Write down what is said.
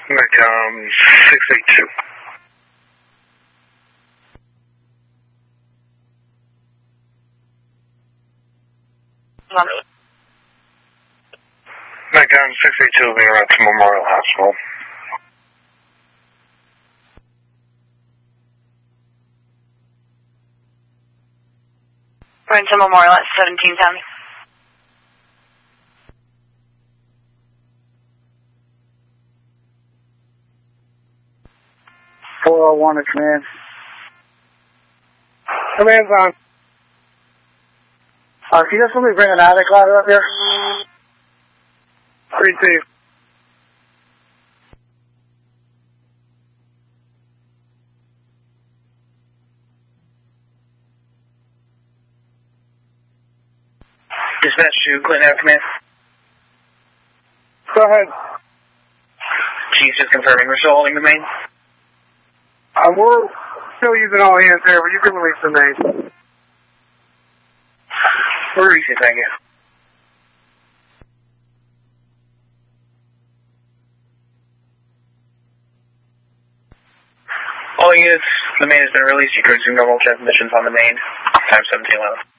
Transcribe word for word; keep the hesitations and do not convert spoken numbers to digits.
Macom six eight two. Macom six eight two will be around to Memorial Hospital. We're into Memorial at seventeen ten. four oh one to command. Command's on. Uh, can you just let me bring an attic ladder up here? three two. Dispatch to Clinton Air Command. Go ahead. Chief just confirming we're still holding the main. Uh, we're still using all hands there, but you can release the main. We're releasing, thank you. All units, the main has been released. You can resume normal transmissions on the main. Time seventeen eleven.